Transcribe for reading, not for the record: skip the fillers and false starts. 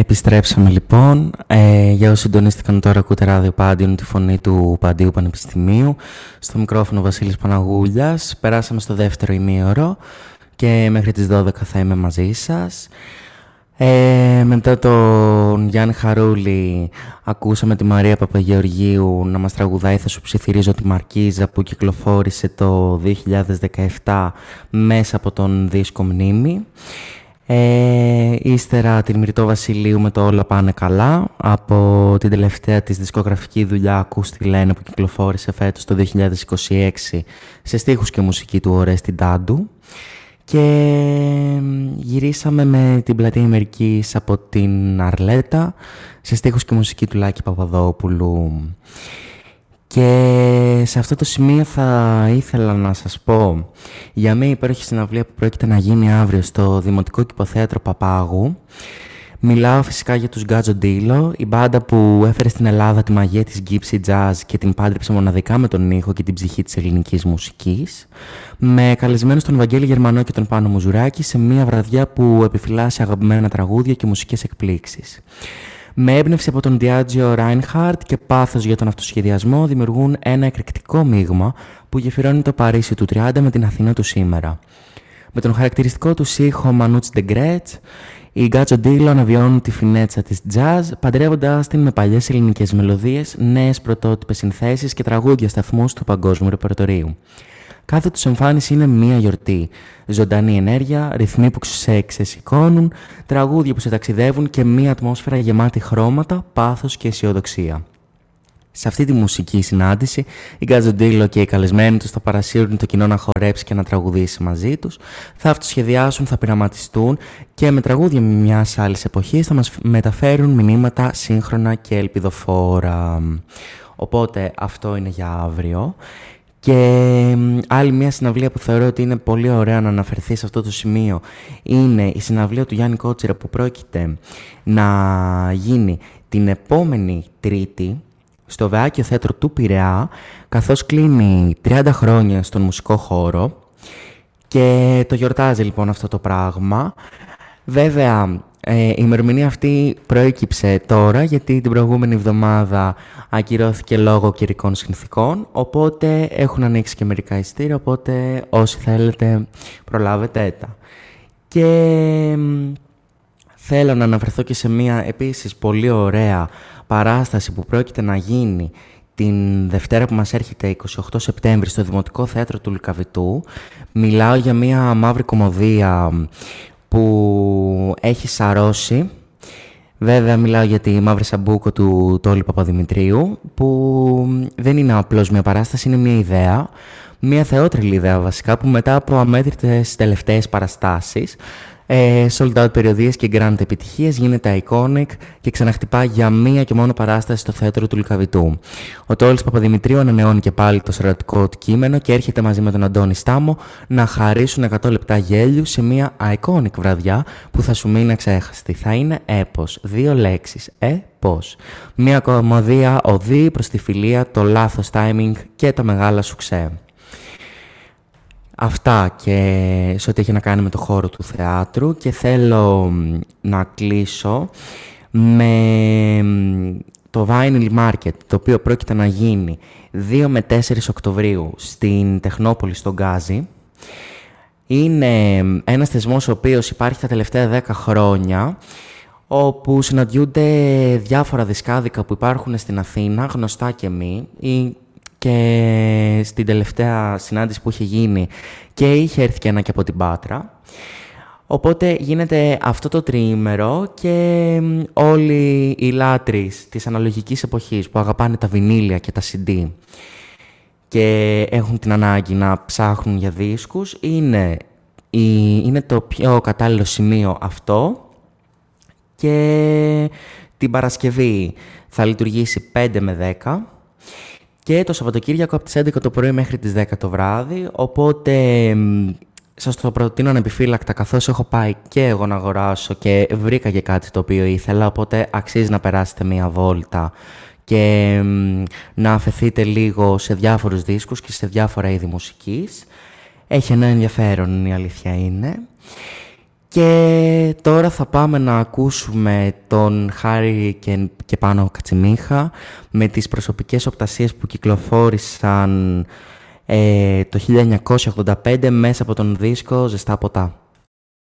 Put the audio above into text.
Επιστρέψαμε λοιπόν. Για όσοι συντονίστηκαν τώρα, ακούτε ράδιο Πάντιον, τη φωνή του Παντίου Πανεπιστημίου. Στο μικρόφωνο Βασίλης Παναγούλιας. Περάσαμε στο δεύτερο ημίωρο και μέχρι τις 12 θα είμαι μαζί σας. Μετά τον Γιάννη Χαρούλη ακούσαμε τη Μαρία Παπαγεωργίου να μας τραγουδάει «Θα σου ψιθυρίζω τη Μαρκίζα», που κυκλοφόρησε το 2017 μέσα από τον δίσκο Μνήμη. Ύστερα την Μυρτώ Βασιλείου με το «Όλα πάνε καλά», από την τελευταία της δισκογραφική δουλειά «Ακούς τι λένε», που κυκλοφόρησε φέτος το 2026 σε στίχους και μουσική του Ορέστη Ντάντου. Και γυρίσαμε με την Πλατεία Αμερικής από την Αρλέτα σε στίχους και μουσική του Λάκη Παπαδόπουλου. Και σε αυτό το σημείο θα ήθελα να σας πω για μια υπέροχη συναυλία που πρόκειται να γίνει αύριο στο Δημοτικό Κηποθέατρο Παπάγου. Μιλάω φυσικά για τους Γκάτζο Ντίλο, η μπάντα που έφερε στην Ελλάδα τη μαγεία της Gypsy Jazz και την πάντρεψε μοναδικά με τον ήχο και την ψυχή της ελληνικής μουσικής, με καλεσμένους τον Βαγγέλη Γερμανό και τον Πάνο Μουζουράκη σε μια βραδιά που επιφυλάσσει αγαπημένα τραγούδια και μουσικές εκπλήξεις. Με έμπνευση από τον Diageo Reinhardt και πάθος για τον αυτοσχεδιασμό, δημιουργούν ένα εκρηκτικό μείγμα που γεφυρώνει το Παρίσι του 30 με την Αθήνα του σήμερα. Με τον χαρακτηριστικό του ήχο Μανούτς Ντεγκρέτς, οι Γκάτζο Ντίλο αναβιώνουν τη φινέτσα της jazz, παντρεύοντας την με παλιές ελληνικές μελωδίες, νέες πρωτότυπες συνθέσεις και τραγούδια σταθμούς του παγκόσμιου ρεπερτορίου. Κάθε τους εμφάνιση είναι μία γιορτή. Ζωντανή ενέργεια, ρυθμοί που σε εξεσηκώνουν, τραγούδια που σε ταξιδεύουν και μία ατμόσφαιρα γεμάτη χρώματα, πάθος και αισιοδοξία. Σε αυτή τη μουσική συνάντηση, οι Γκάτζο Ντίλο και οι καλεσμένοι τους θα παρασύρουν το κοινό να χορέψει και να τραγουδήσει μαζί τους, θα αυτοσχεδιάσουν, θα πειραματιστούν και με τραγούδια μιας άλλης εποχής θα μας μεταφέρουν μηνύματα σύγχρονα και ελπιδοφόρα. Οπότε αυτό είναι για αύριο. Και άλλη μια συναυλία που θεωρώ ότι είναι πολύ ωραία να αναφερθεί σε αυτό το σημείο είναι η συναυλία του Γιάννη Κότσιρα, που πρόκειται να γίνει την επόμενη Τρίτη στο Βεάκιο Θέατρο του Πειραιά, καθώς κλείνει 30 χρόνια στον μουσικό χώρο και το γιορτάζει λοιπόν αυτό το πράγμα. Βέβαια, η ημερομηνία αυτή προέκυψε τώρα, γιατί την προηγούμενη εβδομάδα ακυρώθηκε λόγω καιρικών συνθήκων, οπότε έχουν ανοίξει και μερικά ειστήρια, οπότε όσοι θέλετε προλάβετε τα. Και θέλω να αναφερθώ και σε μια επίσης πολύ ωραία παράσταση που πρόκειται να γίνει την Δευτέρα που μας έρχεται, 28 Σεπτέμβρη, στο Δημοτικό Θέατρο του Λυκαβητού. Μιλάω για μια μαύρη κωμωδία που έχει σαρώσει. Βέβαια μιλάω για τη Μαύρη Σαμπούκο του Τόλι Παπαδημητρίου, που δεν είναι απλώς μια παράσταση, είναι μια ιδέα, μια θεότριλη ιδέα βασικά, που μετά από αμέτρητες τελευταίες παραστάσεις, sold out περιοδίες και grand επιτυχίες, γίνεται iconic και ξαναχτυπά για μία και μόνο παράσταση στο θέατρο του Λυκαβητού. Ο Τόλης Παπαδημητρίου ανανεώνει και πάλι το σαρωτικό του κείμενο και έρχεται μαζί με τον Αντώνη Στάμο να χαρίσουν 100 λεπτά γέλιου σε μία iconic βραδιά που θα σου μείνει αξέχαστη. Θα είναι έπος, 2 λέξεις, πώς. Μία κωμωδία οδεί προς τη φιλία, το λάθος timing και τα μεγάλα σουξέ. Αυτά και σε ό,τι έχει να κάνει με το χώρο του θεάτρου, και θέλω να κλείσω με το Vinyl Market, το οποίο πρόκειται να γίνει 2 με 4 Οκτωβρίου στην Τεχνόπολη στον Γκάζι. Είναι ένας θεσμός ο οποίος υπάρχει τα τελευταία 10 χρόνια, όπου συναντιούνται διάφορα δισκάδικα που υπάρχουν στην Αθήνα, γνωστά και μη, και στην τελευταία συνάντηση που είχε γίνει και είχε έρθει και ένα και από την Πάτρα. Οπότε γίνεται αυτό το τριήμερο και όλοι οι λάτρεις της αναλογικής εποχής που αγαπάνε τα βινίλια και τα CD και έχουν την ανάγκη να ψάχνουν για δίσκους, είναι το πιο κατάλληλο σημείο αυτό. Και την Παρασκευή θα λειτουργήσει 5 με 10 και το Σαββατοκύριακο από τις 11 το πρωί μέχρι τις 10 το βράδυ, οπότε σας το προτείνω ανεπιφύλακτα, καθώς έχω πάει και εγώ να αγοράσω και βρήκα και κάτι το οποίο ήθελα, οπότε αξίζει να περάσετε μία βόλτα και να αφαιθείτε λίγο σε διάφορους δίσκους και σε διάφορα είδη μουσικής. Έχει ένα ενδιαφέρον, η αλήθεια είναι. Και τώρα θα πάμε να ακούσουμε τον Χάρη και Πάνο Κατσιμίχα με τις προσωπικές οπτασίες που κυκλοφόρησαν το 1985 μέσα από τον δίσκο «Ζεστά ποτά».